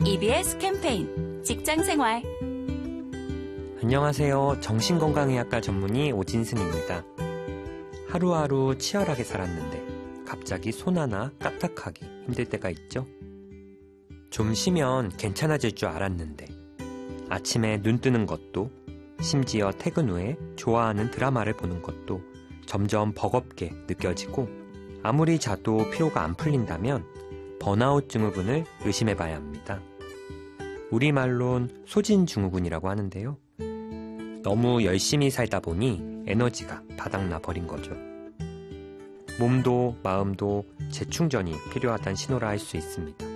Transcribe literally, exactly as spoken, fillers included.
이비에스 캠페인 직장생활. 안녕하세요. 정신건강의학과 전문의 오진승입니다. 하루하루 치열하게 살았는데 갑자기 손 하나 까딱하기 힘들 때가 있죠? 좀 쉬면 괜찮아질 줄 알았는데 아침에 눈 뜨는 것도, 심지어 퇴근 후에 좋아하는 드라마를 보는 것도 점점 버겁게 느껴지고, 아무리 자도 피로가 안 풀린다면 번아웃 증후군을 의심해봐야 합니다. 우리말론 소진증후군이라고 하는데요. 너무 열심히 살다 보니 에너지가 바닥나 버린 거죠. 몸도 마음도 재충전이 필요하다는 신호라 할 수 있습니다.